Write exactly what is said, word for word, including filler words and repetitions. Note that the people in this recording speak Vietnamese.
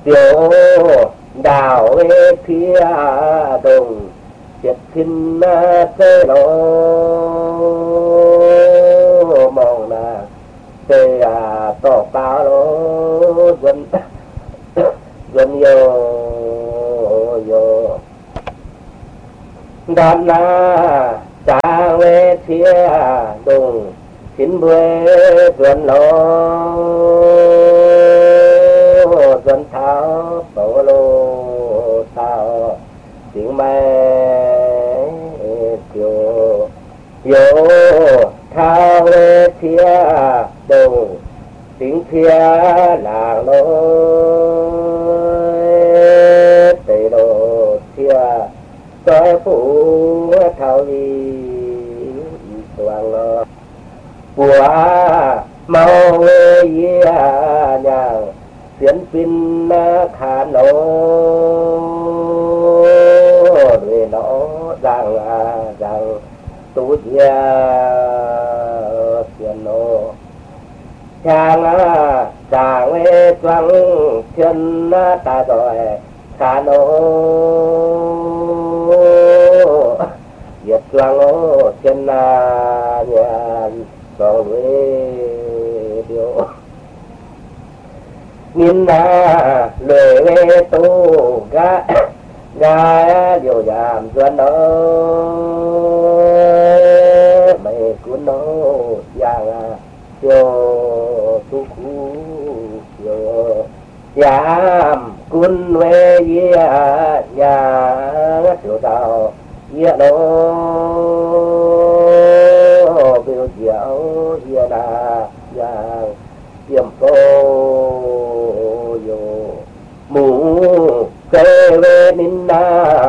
tiểu đào về phía đồng chết kinh tê lô mong là tê à tổ cao lô dân dân yo yo đàn na cha về phía đồng chín mươi tuần lô dân tháo tổ lô sao tiếng mẹ chiều yo thao về phía đồng tiếng phía làng lô tây lô phía soi phủ thao đi toàn lo bùa mau về nhà phiến pin khả nô rồi nó rằng rằng tu dia phiền nô chàng chàng về trăng chân ta rồi khả nô việt trăng chân nhà còn về điều nhìn na lệ về tu ga ga điều giảm duyên đó mày cuốn nó giang chiều tu khu chiều giảm cuốn về nhà chiều tàu nhà đó biểu diệu nhà là giang tiệm cô yo mù kê về nín na